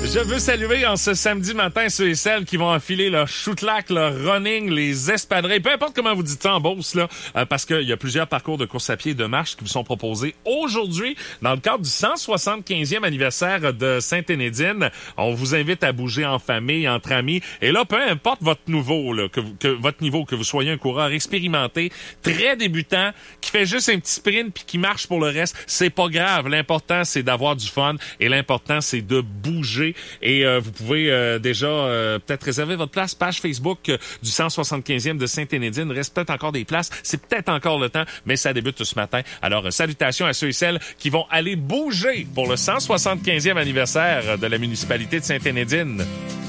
Je veux saluer en ce samedi matin ceux et celles qui vont enfiler leur shootlac, leur running, les espadrilles, peu importe comment vous dites ça en Beauce, là, parce qu'il y a plusieurs parcours de course à pied et de marche qui vous sont proposés aujourd'hui dans le cadre du 175e anniversaire de Sainte-Énédine. On vous invite à bouger en famille, entre amis. Et là, peu importe votre niveau, là, votre niveau, que vous soyez un coureur expérimenté, très débutant, qui fait juste un petit sprint puis qui marche pour le reste, c'est pas grave. L'important, c'est d'avoir du fun et l'important, c'est de bouger. Et vous pouvez déjà peut-être réserver votre place. Page Facebook du 175e de Sainte-Énédine. Il reste peut-être encore des places. C'est peut-être encore le temps, mais ça débute ce matin. Alors, salutations à ceux et celles qui vont aller bouger pour le 175e anniversaire de la municipalité de Sainte-Énédine.